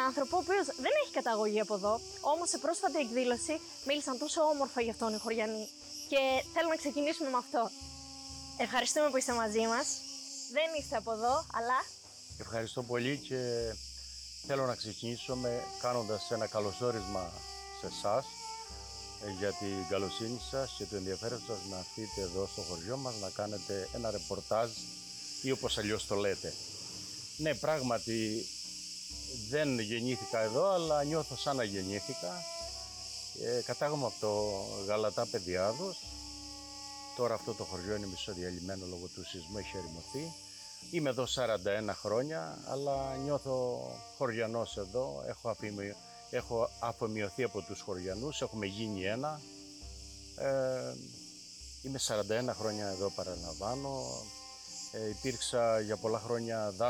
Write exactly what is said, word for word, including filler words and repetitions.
άνθρωπο ο οποίος δεν έχει καταγωγή από εδώ, όμως σε πρόσφατη εκδήλωση μίλησαν τόσο όμορφα για αυτόν οι χωριανοί. Και θέλω να ξεκινήσουμε με αυτό. Ευχαριστούμε που είστε μαζί μας. Δεν είστε από εδώ, αλλά... Ευχαριστώ πολύ και θέλω να ξεκινήσω με κάνοντας ένα καλωσόρισμα σε εσάς για την καλοσύνη σας και το ενδιαφέρον σας να έρθετε εδώ στο χωριό μας να κάνετε ένα ρεπορτάζ ή όπως αλλιώς το λέτε. Ναι, πράγματι δεν γεννήθηκα εδώ, αλλά νιώθω σαν να γεννήθηκα. Ε, κατάγομαι από το Γαλατά Παιδιάδος. Τώρα αυτό το χωριό είναι μισοδιαλυμένο λόγω του σεισμού, έχει ερημωθεί. Είμαι εδώ σαράντα ένα χρόνια, αλλά νιώθω χωριανός εδώ. Έχω, αφημι... Έχω αφομοιωθεί από τους χωριανούς, έχουμε γίνει ένα. Ε, είμαι σαράντα ένα χρόνια εδώ, παραλαμβάνω. Ε, υπήρξα για πολλά χρόνια